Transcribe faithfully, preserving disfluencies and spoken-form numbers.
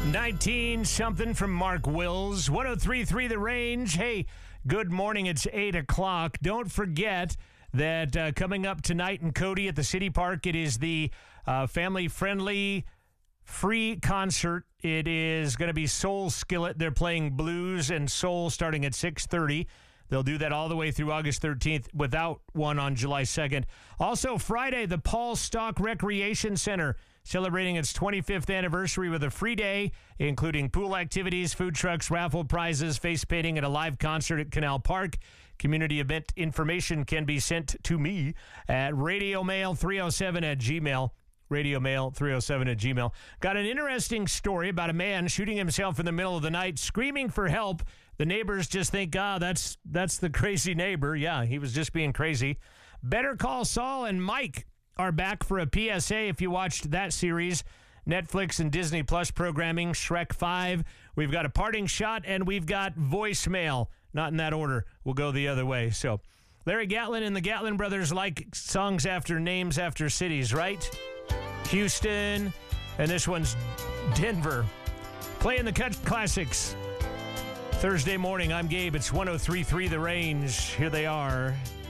nineteen something from Mark Wills. one oh three point three The Range. Hey, good morning. It's eight o'clock. Don't forget that uh, coming up tonight in Cody at the City Park, it is the uh, family-friendly free concert. It is going to be Soul Skillet. They're playing blues and soul starting at six thirty. They'll do that all the way through August thirteenth without one on July second. Also, Friday, the Paul Stock Recreation Center celebrating its twenty-fifth anniversary with a free day, including pool activities, food trucks, raffle prizes, face painting, and a live concert at Canal Park. Community event information can be sent to me at radio mail three oh seven at gmail. radio mail three oh seven at gmail. Got an interesting story about a man shooting himself in the middle of the night, screaming for help. The neighbors just think, ah, that's that's the crazy neighbor. Yeah, he was just being crazy. Better Call Saul and Mike are back for a P S A if you watched that series. Netflix and Disney Plus programming, Shrek five. We've got a parting shot, and we've got voicemail. Not in that order. We'll go the other way. So, Larry Gatlin and the Gatlin brothers like songs after names after cities, right? Houston, and this one's Denver. Playing the cut classics. Thursday morning, I'm Gabe. It's one oh three point three The Range. Here they are.